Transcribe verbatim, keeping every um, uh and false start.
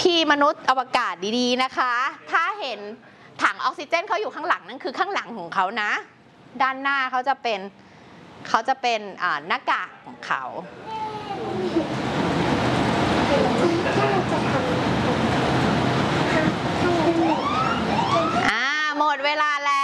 พี่มนุษย์อวกาศดีๆนะคะถ้าเห็นถังออกซิเจนเขาอยู่ข้างหลังนั่นคือข้างหลังของเขานะด้านหน้าเขาจะเป็นเขาจะเป็นหน้ากากของเขา